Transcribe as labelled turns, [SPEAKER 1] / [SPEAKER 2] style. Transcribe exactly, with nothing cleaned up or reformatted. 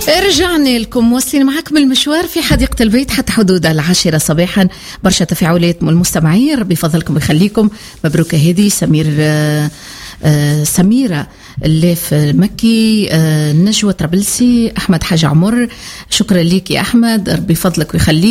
[SPEAKER 1] رجعنا لكم موصلين معكم المشوار في حديقة البيت حتى حدود العاشرة صباحا. برشا تفاعلات من المستمعين، ربي فضلكم يخليكم. مبروك هذه سمير آه آه سميرة اللاف المكي، آه نجوى طرابلسي، أحمد حاج عمر، شكرا لك يا أحمد، ربي فضلك ويخليك.